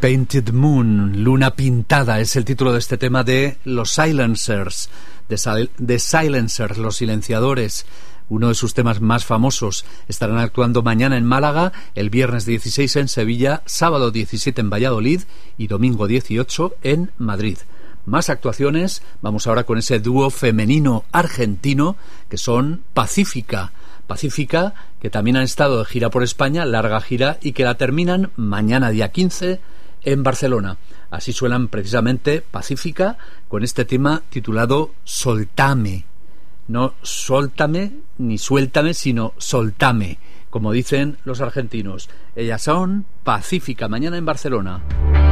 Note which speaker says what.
Speaker 1: Painted Moon, Luna Pintada, es el título de este tema de los Silencers, de Silencers, los Silenciadores, uno de sus temas más famosos. Estarán actuando mañana en Málaga, el viernes 16 en Sevilla, sábado 17 en Valladolid y domingo 18 en Madrid. Más actuaciones, vamos ahora con ese dúo femenino argentino que son Pacífica, que también han estado de gira por España, larga gira, y que la terminan mañana día 15 en Barcelona. Así suenan precisamente Pacífica con este tema titulado Soltame. No soltame ni suéltame, sino soltame, como dicen los argentinos. Ellas son Pacífica, mañana en Barcelona.